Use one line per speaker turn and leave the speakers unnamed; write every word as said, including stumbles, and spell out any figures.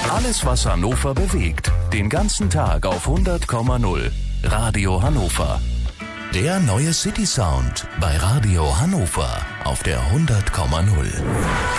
Alles, was Hannover bewegt. Den ganzen Tag auf hundert Komma null. Radio Hannover. Der neue City Sound bei Radio Hannover auf der hundert Komma null.